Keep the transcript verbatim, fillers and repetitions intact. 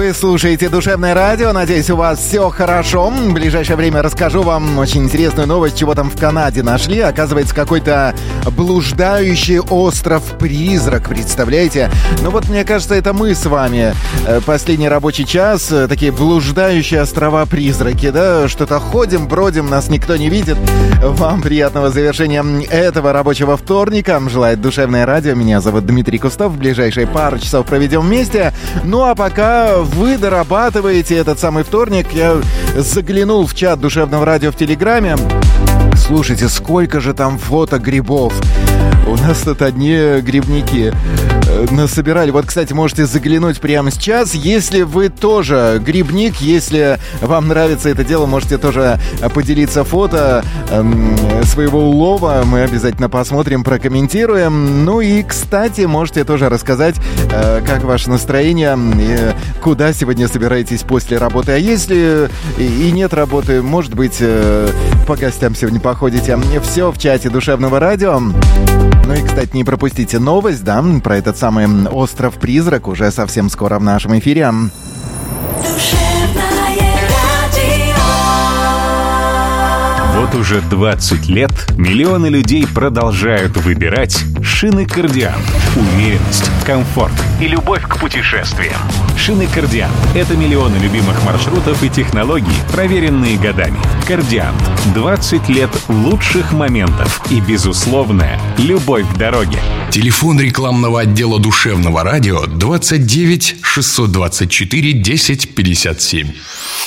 Вы слушаете «Душевное радио». Надеюсь, у вас все хорошо. В ближайшее время расскажу вам очень интересную новость, чего там в Канаде нашли. Оказывается, какой-то блуждающий остров-призрак, представляете? Ну вот, мне кажется, это мы с вами. Последний рабочий час, такие блуждающие острова-призраки, да? Что-то ходим, бродим, нас никто не видит. Вам приятного завершения этого рабочего вторника. Желает «Душевное радио». Меня зовут Дмитрий Кустов. В ближайшие пару часов проведем вместе. Ну а пока вы дорабатываете этот самый вторник, я заглянул в чат «Душевного радио» в Телеграме. Слушайте, сколько же там фото грибов. У нас тут одни грибники насобирали. Вот, кстати, можете заглянуть прямо сейчас. Если вы тоже грибник, если вам нравится это дело, можете тоже поделиться фото эм, своего улова. Мы обязательно посмотрим, прокомментируем. Ну и, кстати, можете тоже рассказать, э, как ваше настроение, э, куда сегодня собираетесь после работы. А если и нет работы, может быть, э, по гостям сегодня походите. Все в чате «Душевного радио». Ну и, кстати, не пропустите новость, да, про этот самый остров-призрак уже совсем скоро в нашем эфире. Вот уже двадцать лет миллионы людей продолжают выбирать шины «Кардиант». Уверенность, комфорт и любовь к путешествиям. Шины «Кардиант» — это миллионы любимых маршрутов и технологий, проверенные годами. «Кардиант» — двадцать лет лучших моментов и безусловная любовь к дороге. Телефон рекламного отдела «Душевного радио» двадцать девять шестьсот двадцать четыре десять пятьдесят семь.